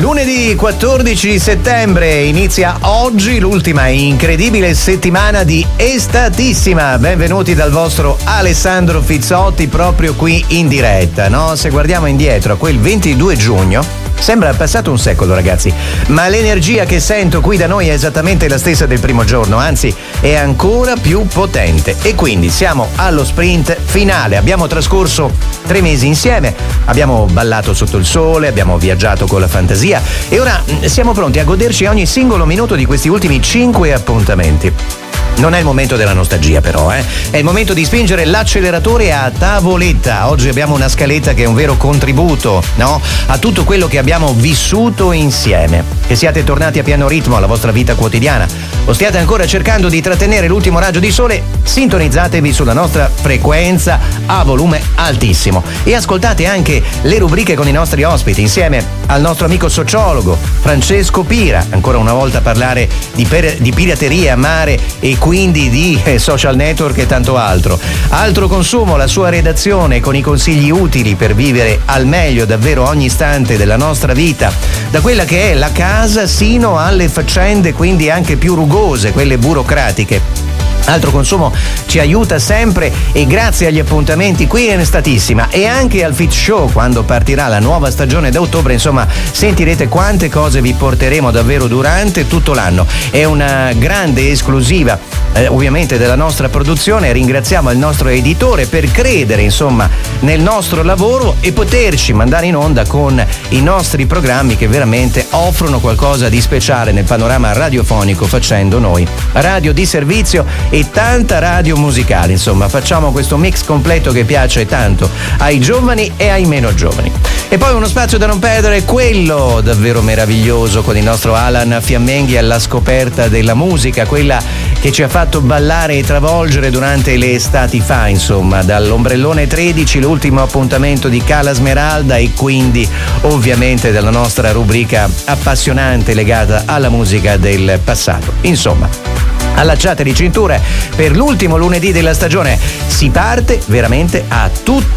Lunedì 14 settembre inizia oggi l'ultima incredibile settimana di Estatissima. Benvenuti dal vostro Alessandro Fizzotti proprio qui in diretta, no? Se guardiamo indietro a quel 22 giugno sembra passato un secolo, ragazzi, ma l'energia che sento qui da noi è esattamente la stessa del primo giorno, anzi è ancora più potente. E quindi siamo allo sprint finale. Abbiamo trascorso 3 mesi insieme, abbiamo ballato sotto il sole, abbiamo viaggiato con la fantasia e ora siamo pronti a goderci ogni singolo minuto di questi ultimi 5 appuntamenti. Non è il momento della nostalgia però, è il momento di spingere l'acceleratore a tavoletta. Oggi abbiamo una scaletta che è un vero contributo, no? A tutto quello che abbiamo vissuto insieme. Che siate tornati a pieno ritmo alla vostra vita quotidiana o stiate ancora cercando di trattenere l'ultimo raggio di sole, sintonizzatevi sulla nostra frequenza a volume altissimo e ascoltate anche le rubriche con i nostri ospiti insieme al nostro amico sociologo Francesco Pira, ancora una volta a parlare di pirateria, mare e quindi di social network e tanto altro. Altro consumo, la sua redazione con i consigli utili per vivere al meglio davvero ogni istante della nostra vita, da quella che è la casa sino alle faccende quindi anche più rugose, quelle burocratiche. Altro consumo ci aiuta sempre e grazie agli appuntamenti qui in Estatissima e anche al Fit Show quando partirà la nuova stagione d'ottobre, insomma sentirete quante cose vi porteremo davvero durante tutto l'anno. È una grande esclusiva ovviamente della nostra produzione. Ringraziamo il nostro editore per credere insomma nel nostro lavoro e poterci mandare in onda con i nostri programmi che veramente offrono qualcosa di speciale nel panorama radiofonico, facendo noi radio di servizio e tanta radio musicale. Insomma, facciamo questo mix completo che piace tanto ai giovani e ai meno giovani. E poi uno spazio da non perdere, quello davvero meraviglioso con il nostro Alan Fiammenghi alla scoperta della musica, quella che ci ha fatto ballare e travolgere durante le estati fa, insomma, dall'Ombrellone 13, l'ultimo appuntamento di Cala Smeralda e quindi ovviamente della nostra rubrica appassionante legata alla musica del passato. Insomma, allacciate le cinture per l'ultimo lunedì della stagione. Si parte veramente a tutto